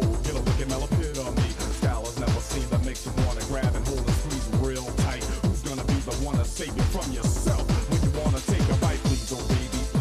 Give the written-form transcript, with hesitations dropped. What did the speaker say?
Get a look at epitome. Style is never seen that makes you wanna grab and hold and squeeze real tight. Who's gonna be the one to save you from yourself?